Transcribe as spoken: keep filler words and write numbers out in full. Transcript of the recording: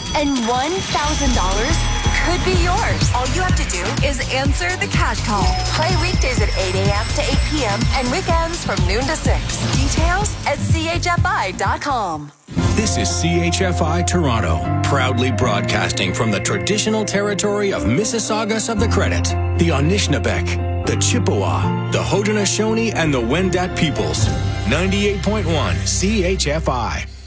and one thousand dollars could be yours. All you have to do is answer the cash call. Play weekdays at eight a.m. to eight p.m. and weekends from noon to six. Details at C H F I dot com. This is C H F I Toronto, proudly broadcasting from the traditional territory of Mississaugas of the Credit, the Anishinaabe, the Chippewa, the Haudenosaunee, and the Wendat peoples. ninety-eight point one C H F I.